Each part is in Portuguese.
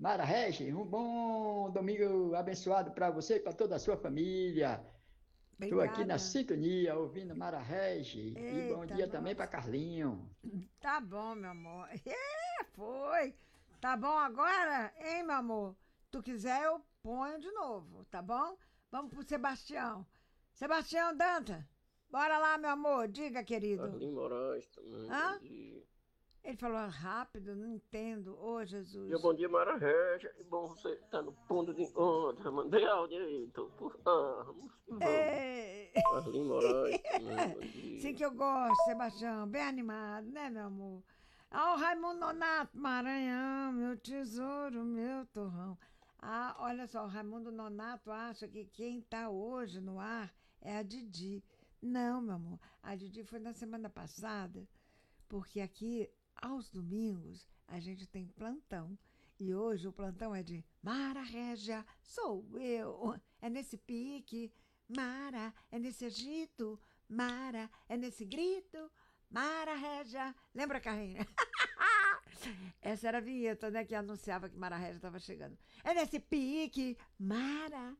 Mara Regis, um bom domingo abençoado para você e para toda a sua família. Estou aqui na Obrigada. sintonia, ouvindo Mara Regis. E bom Eita, dia também para nós. Carlinho. Tá bom, meu amor. Foi. Tá bom agora? Hein, meu amor? Tu quiser, eu ponho de novo, tá bom? Vamos pro Sebastião. Sebastião Danta. Bora lá, meu amor. Diga, querido. Carlinhos Moraes também, bom Hã? dia. Ele falou rápido, não entendo. Ô, Jesus. Bom dia, Mara Regia. Que bom você estar no ponto de encontro. Mandei áudio aí, vamos que vamos. Ei. Carlinhos Moraes também, bom Sim dia. que eu gosto, Sebastião. Bem animado, né, meu amor? Ah, o Raimundo Nonato, Maranhão, meu tesouro, meu torrão. Ah, olha só, o Raimundo Nonato acha que quem tá hoje no ar é a Didi. Não, meu amor, a Didi foi na semana passada, porque aqui, aos domingos, a gente tem plantão. E hoje o plantão é de Mara Régia, sou eu. É nesse pique, Mara, é nesse agito, Mara, é nesse grito, Mara Régia. Lembra, Carrinha? Essa era a vinheta, né, que anunciava que Mara Régia estava chegando. É nesse pique, Mara.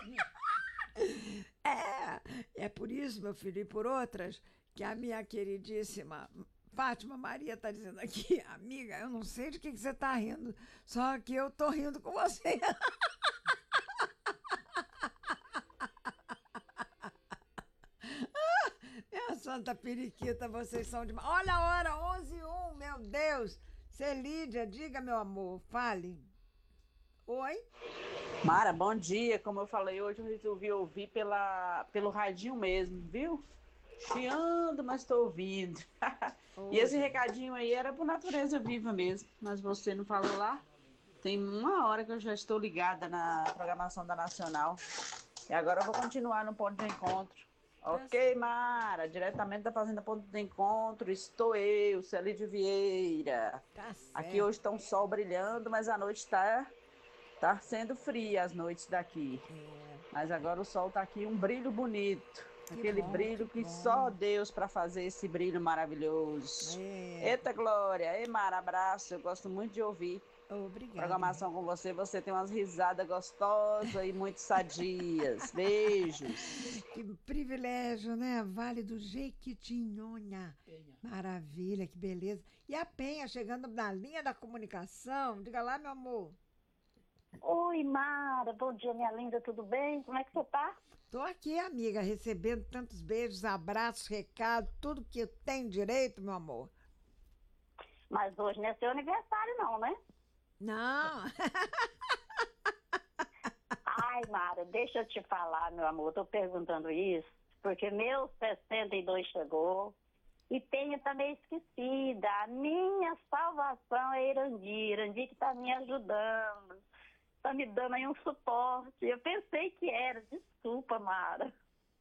É por isso, meu filho, e por outras, que a minha queridíssima Fátima Maria está dizendo aqui, amiga, eu não sei de que você está rindo, só que eu tô rindo com você. Minha santa periquita, vocês são demais. Olha a hora, 11h01, meu Deus. Celídia, diga, meu amor, fale. Oi? Mara, bom dia. Como eu falei hoje, eu resolvi ouvir pelo radinho mesmo, viu? Chiando, mas estou ouvindo. E Ô, esse gente. recadinho aí era por natureza viva mesmo, mas você não falou lá? Tem uma hora que eu já estou ligada na programação da Nacional. E agora eu vou continuar no ponto de encontro. Tá, Ok, Mara, diretamente da Fazenda Ponto de Encontro, estou eu, Celide Vieira. tá Aqui hoje certo. está um sol brilhando, mas a noite tá sendo fria as noites daqui. É, Mas agora o sol tá aqui um brilho bonito. que Aquele bom, que brilho que só bom. Deus para fazer esse brilho maravilhoso. É, Eita Glória, ei Mara, abraço. Eu gosto muito de ouvir obrigada. programação com você. Você tem umas risadas gostosas e muito sadias. Beijos. Que privilégio, né? Vale do Jequitinhonha. Maravilha, que beleza. E a Penha chegando na linha da comunicação. Diga lá, meu amor. Oi, Mara, bom dia, minha linda, tudo bem? Como é que você tá? Tô aqui, amiga, recebendo tantos beijos, abraços, recados, tudo que eu tenho direito, meu amor. Mas hoje não é seu aniversário, não, né? Não, Ai, Mara, deixa eu te falar, meu amor, tô perguntando isso, porque meu 62 chegou e tenho também esquecida. A minha salvação é Irandi, Irandi que tá me ajudando, tá me dando aí um suporte. Eu pensei que era, desculpa, Mara.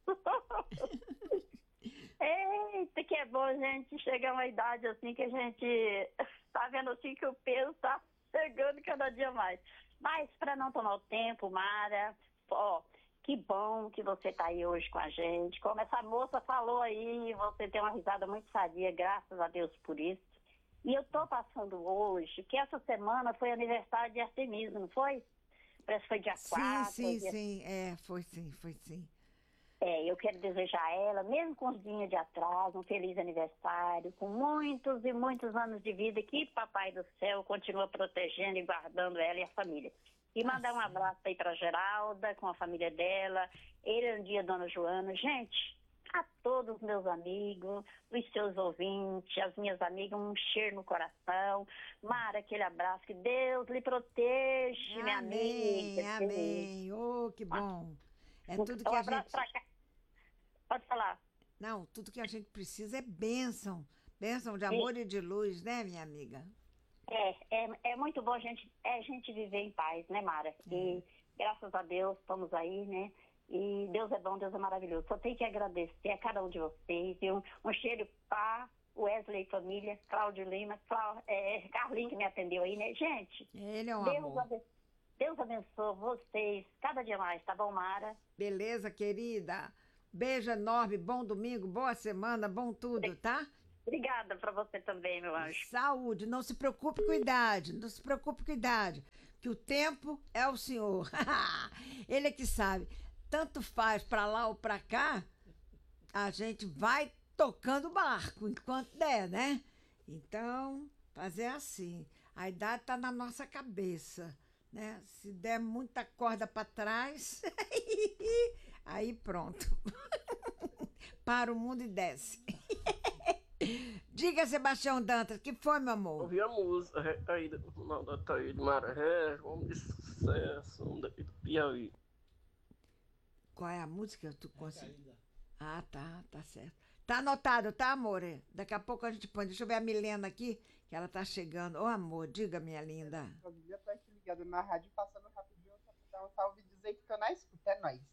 Eita, que é bom a gente chegar a uma idade assim que a gente tá vendo assim que o peso tá chegando cada dia mais. Mas para não tomar o tempo, Mara, ó, que bom que você tá aí hoje com a gente. Como essa moça falou aí, você tem uma risada muito sadia, graças a Deus por isso. E eu tô passando hoje, que essa semana foi aniversário de Artemisa, não foi? Parece que foi dia sim, 4. sim, sim. É, foi sim, foi sim. Eu quero desejar a ela, mesmo com os dias de atraso, um feliz aniversário, com muitos e muitos anos de vida, que Papai do Céu continua protegendo e guardando ela e a família. E Tá mandar um certo. abraço aí para Geralda, com a família dela, Erandia, Dona Joana. Gente, a todos os meus amigos, os seus ouvintes, as minhas amigas, um cheiro no coração. Mara, aquele abraço, que Deus lhe proteja, minha amiga. Amém, amém. Oh, que bom. É tudo Um que a abraço gente. para cá. Pode falar. Não, tudo que a gente precisa é bênção. Bênção de amor e de luz, né, minha amiga? É muito bom a gente viver em paz, né, Mara? E graças a Deus estamos aí, né? E Deus é bom, Deus é maravilhoso. Só tenho que agradecer a cada um de vocês. E um cheiro para Wesley Família, Cláudio Lima, Carlinhos que me atendeu aí, né? Gente, Ele é um Deus, amor. Deus abençoe vocês cada dia mais, tá bom, Mara? Beleza, querida? Beijo enorme, bom domingo, boa semana, bom tudo, tá? Obrigada para você também, meu anjo. Saúde, não se preocupe com idade, não se preocupe com idade, que o tempo é o senhor. Ele é que sabe. Tanto faz para lá ou para cá, a gente vai tocando o barco enquanto der, né? Então, fazer assim. A idade tá na nossa cabeça, né? Se der muita corda para trás, aí pronto. Para o mundo e desce. Diga, Sebastião Dantas, que foi, meu amor? Ouvi a música Recaída do Mal da Taíde Maré, homem de sucesso, um daqui do Piauí. Qual é a música? Tu conseguiu? Ah, tá certo. Tá anotado, tá, amor? Daqui a pouco a gente põe. Deixa eu ver a Milena aqui, que ela tá chegando. Ô, amor, diga, minha linda. Eu tô aqui ligada na rádio, passando rapidinho só pra dar um salve e dizer que tô na escuta, é nóis.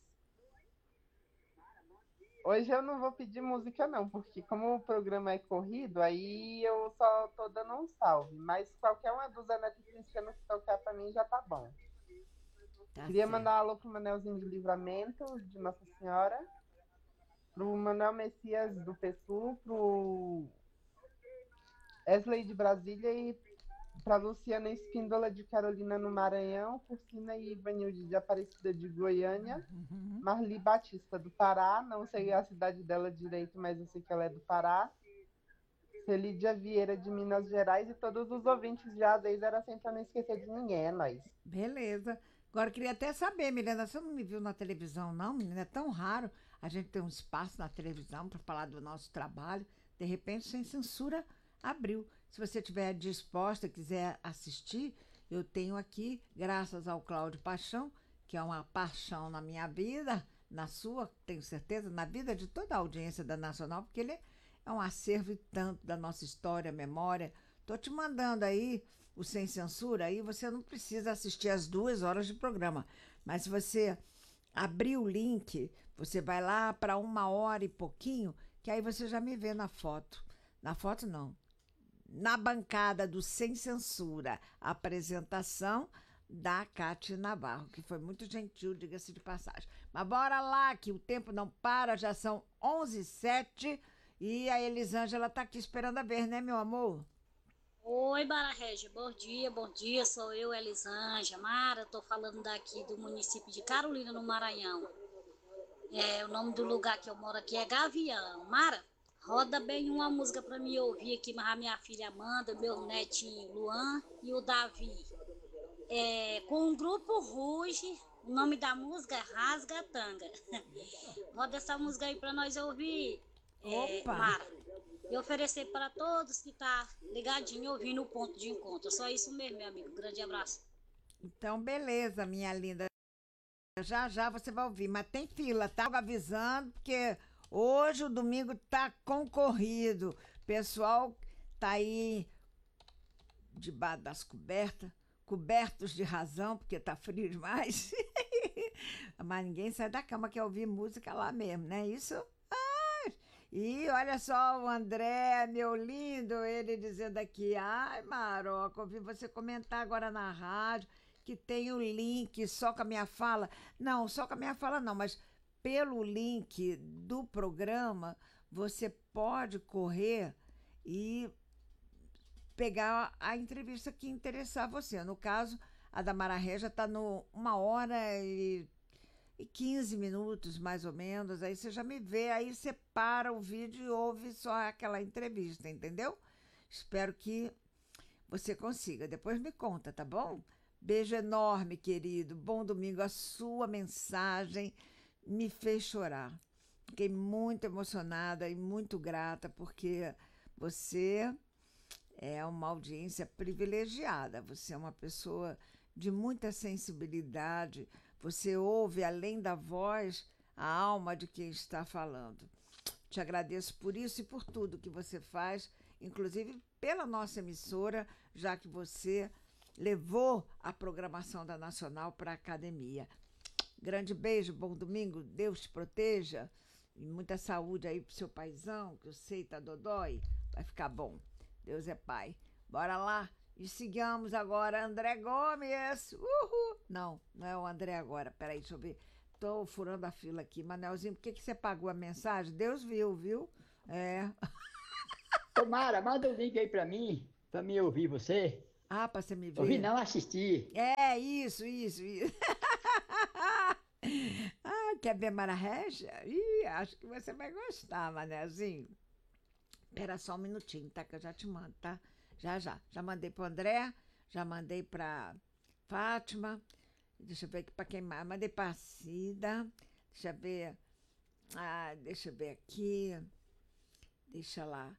Hoje eu não vou pedir música não, porque como o programa é corrido, aí eu só tô dando um salve, mas qualquer uma dos Neto Cristiano que tocar pra mim já tá bom. Tá Queria certo. mandar um alô pro Manelzinho de Livramento, de Nossa Senhora, pro Manuel Messias do PSU, pro Wesley de Brasília e pra Luciana Espíndola de Carolina no Maranhão, Cursina e Ivanilde de Aparecida de Goiânia, Marli Batista do Pará, não sei a cidade dela direito, mas eu sei que ela é do Pará, Celídia Vieira de Minas Gerais e todos os ouvintes de A10 era sempre pra não esquecer de ninguém, é nóis. Beleza. Agora, eu queria até saber, Milena, você não me viu na televisão, não, menina? É tão raro a gente ter um espaço na televisão para falar do nosso trabalho. De repente, Sem Censura abriu. Se você estiver disposta, quiser assistir, eu tenho aqui, graças ao Cláudio Paixão, que é uma paixão na minha vida, na sua, tenho certeza, na vida de toda a audiência da Nacional, porque ele é um acervo e tanto da nossa história, memória. Estou te mandando aí o Sem Censura, aí você não precisa assistir as 2 horas de programa. Mas se você abrir o link, você vai lá para 1 hora e pouquinho, que aí você já me vê na foto. Na foto, não. Na bancada do Sem Censura, a apresentação da Cátia Navarro, que foi muito gentil, diga-se de passagem. Mas bora lá, que o tempo não para, já são 11h07 e a Elisângela está aqui esperando a ver, né, meu amor? Oi, Mara Régia, bom dia, sou eu, Elisângela. Mara, tô falando daqui do município de Carolina, no Maranhão. O nome do lugar que eu moro aqui é Gavião. Mara, roda bem uma música pra me ouvir aqui, mas a minha filha Amanda, meu netinho Luan e o Davi. Com o grupo Ruge, o nome da música é Rasga Tanga. Roda essa música aí pra nós ouvir, Opa! Mara. E oferecer para todos que tá ligadinho ouvindo o ponto de encontro. Só isso mesmo, meu amigo. Grande abraço. Então, beleza, minha linda. Já já você vai ouvir, mas tem fila, tá? Avisando, porque hoje o domingo tá concorrido. O pessoal tá aí debaixo das cobertas, cobertos de razão, porque tá frio demais. Mas ninguém sai da cama, quer ouvir música lá mesmo, né? Isso. E olha só o André, meu lindo, ele dizendo aqui, ai, Maroca, ouvi você comentar agora na rádio que tem o link só com a minha fala. Não, só com a minha fala não, mas pelo link do programa você pode correr e pegar a entrevista que interessar você. No caso, a da Mara Régia está no 1h15 mais ou menos, aí você já me vê, aí você para o vídeo e ouve só aquela entrevista, entendeu? Espero que você consiga. Depois me conta, tá bom? Beijo enorme, querido. Bom domingo. A sua mensagem me fez chorar. Fiquei muito emocionada e muito grata, porque você é uma audiência privilegiada. Você é uma pessoa de muita sensibilidade. Você ouve, além da voz, a alma de quem está falando. Te agradeço por isso e por tudo que você faz, inclusive pela nossa emissora, já que você levou a programação da Nacional para a academia. Grande beijo, bom domingo, Deus te proteja e muita saúde aí pro seu paizão, que eu sei tá dodói, vai ficar bom. Deus é pai. Bora lá. E sigamos agora André Gomes. Uhul! Não é o André agora. Peraí, deixa eu ver. Tô furando a fila aqui. Manelzinho, por que você pagou a mensagem? Deus viu? É. Ô, Mara, manda o link aí pra mim ouvir você. Ah, pra você me ver. Ouvir não, assistir. É, isso. Ah, quer ver Mara Régia? Ih, acho que você vai gostar, Manezinho. Espera só um minutinho, tá? Que eu já te mando, tá? Já. Já mandei pro André, já mandei pra Fátima. Deixa eu ver aqui pra quem mais. Mandei pra Cida. Deixa eu ver. Ah, deixa eu ver aqui. Deixa lá.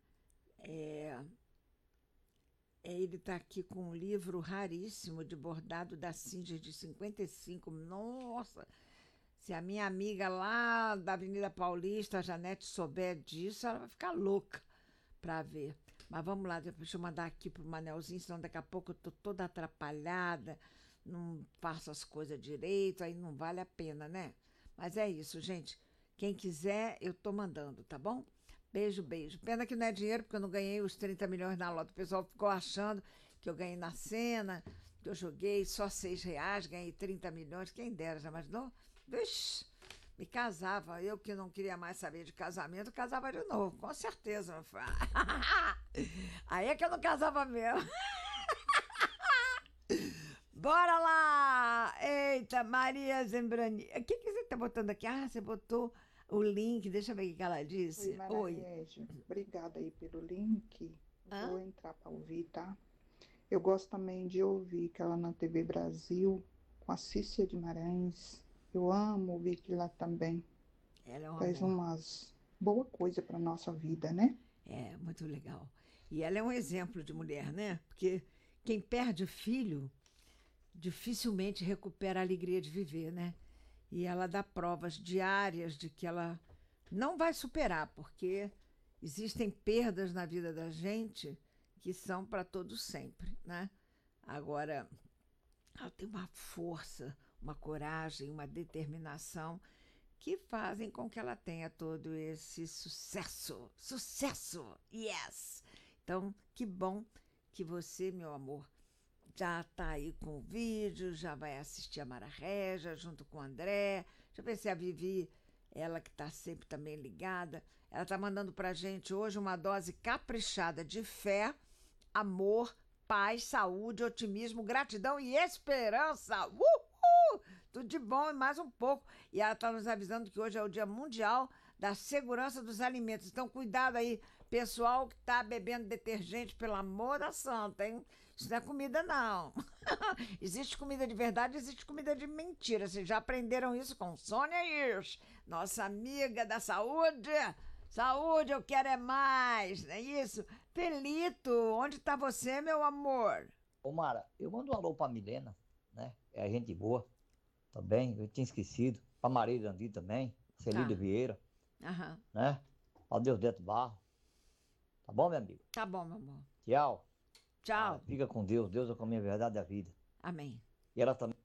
Ele está aqui com um livro raríssimo de bordado da Singer de 55. Nossa! Se a minha amiga lá da Avenida Paulista, a Janete, souber disso, ela vai ficar louca para ver. Mas vamos lá, deixa eu mandar aqui pro Manelzinho, senão daqui a pouco eu tô toda atrapalhada, não faço as coisas direito, aí não vale a pena, né? Mas é isso, gente. Quem quiser, eu tô mandando, tá bom? Beijo. Pena que não é dinheiro, porque eu não ganhei os 30 milhões na loto. O pessoal ficou achando que eu ganhei na cena, que eu joguei só R$6, ganhei 30 milhões. Quem dera, já imaginou? Vixe, me casava. Eu que não queria mais saber de casamento, casava de novo, com certeza. Meu filho. Aí é que eu não casava mesmo. Bora lá! Eita, Maria Zembrani. O que você tá botando aqui? Ah, você botou o link, deixa eu ver o que ela disse. Oi. Obrigada aí pelo link. Vou entrar para ouvir, tá? Eu gosto também de ouvir aquela na TV Brasil, com a Cícia Guimarães. Eu amo ouvir aquilo lá também. Ela é Faz umas boas coisas para nossa vida, né? É, muito legal. E ela é um exemplo de mulher, né? Porque quem perde filho dificilmente recupera a alegria de viver, né? E ela dá provas diárias de que ela não vai superar, porque existem perdas na vida da gente que são para todos sempre, né? Agora, ela tem uma força, uma coragem, uma determinação que fazem com que ela tenha todo esse sucesso. Sucesso! Yes! Então, que bom que você, meu amor, já está aí com o vídeo, já vai assistir a Mara Régia junto com o André. Deixa eu ver se a Vivi, ela que está sempre também ligada, ela está mandando para a gente hoje uma dose caprichada de fé, amor, paz, saúde, otimismo, gratidão e esperança. Uhul! Tudo de bom e mais um pouco. E ela está nos avisando que hoje é o Dia Mundial da Segurança dos Alimentos. Então, cuidado aí, pessoal que está bebendo detergente, pelo amor da santa, hein? Isso não é comida, não. Existe comida de verdade, existe comida de mentira. Vocês já aprenderam isso com Sônia Hirsch, nossa amiga da saúde. Saúde, eu quero é mais, não é isso? Felito, onde está você, meu amor? Ô, Mara, eu mando um alô pra Milena, né? É a gente boa, tá bem? Eu tinha esquecido. Pra Maria Dandi também, Celida Vieira, né? Adeus Deto Barro. Tá bom, minha amiga? Tá bom, meu amor. Tchau. Tchau. Fica com Deus. Deus é com a minha verdade da vida. Amém. E ela também.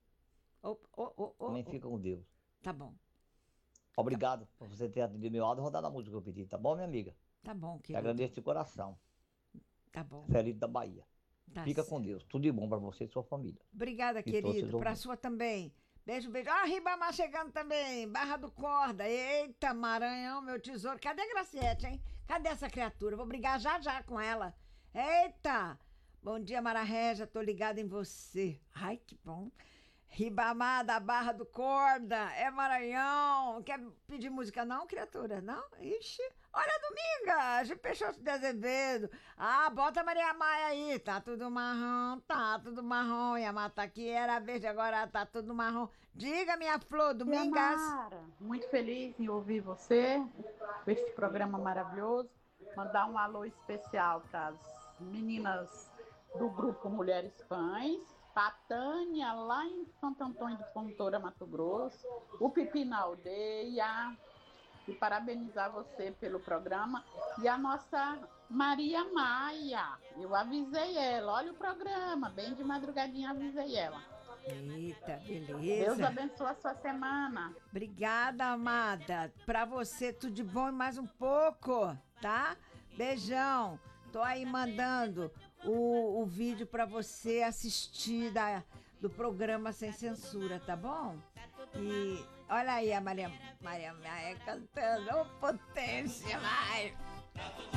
Também fica com Deus. Tá bom. Obrigado por você ter atendido meu áudio e rodado a música que eu pedi. Tá bom, minha amiga? Tá bom, querido. Te agradeço de coração. Tá bom. Feliz da Bahia. Tá Fica certo. com Deus. Tudo de bom pra você e sua família. Obrigada, E todos querido. seus Pra ouvintes. sua também. Beijo. Ah, Ribamar chegando também. Barra do Corda. Eita, Maranhão, meu tesouro. Cadê a Graciete, hein? Cadê essa criatura? Vou brigar já com ela. Eita! Bom dia, Mara Régia. Tô ligada em você. Ai, que bom. Ribamar da Barra do Corda. É Maranhão. Quer pedir música não, criatura? Não? Ixi. Olha, Domingas, de Peixoto de Azevedo. Ah, bota a Maria Maia aí. Tá tudo marrom, tá tudo marrom. E a mata aqui era verde, agora tá tudo marrom. Diga, minha flor, Domingas. Mara, muito feliz em ouvir você, com este programa maravilhoso. Mandar um alô especial para as meninas do grupo Mulheres Pães, a Tânia, lá em Santo Antônio do Fontoura, Mato Grosso, o Pipi na Aldeia, e parabenizar você pelo programa, e a nossa Maria Maia, eu avisei ela, olha o programa, bem de madrugadinha avisei ela. Eita, beleza. Deus abençoe a sua semana. Obrigada, amada. Pra você, tudo de bom e mais um pouco, tá? Beijão. Tô aí mandando o vídeo pra você assistir do programa Sem Censura, tá bom? E olha aí a Maria Maia cantando. Ô, potência, vai!